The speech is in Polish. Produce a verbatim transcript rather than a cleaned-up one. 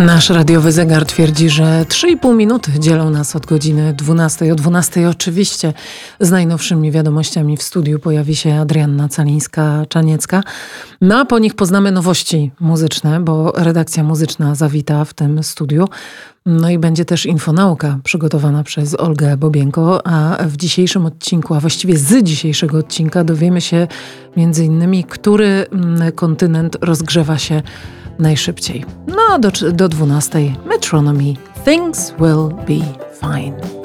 Nasz radiowy zegar twierdzi, że trzy i pół minuty dzielą nas od godziny dwunastej. O dwunastej oczywiście z najnowszymi wiadomościami w studiu pojawi się Adrianna Calińska-Czaniecka. No a po nich poznamy nowości muzyczne, bo redakcja muzyczna zawita w tym studiu. No i będzie też infonauka przygotowana przez Olgę Bobienko, a w dzisiejszym odcinku, a właściwie z dzisiejszego odcinka dowiemy się między innymi, który kontynent rozgrzewa się najszybciej. No do, do dwunastej Metronomy. Things will be fine.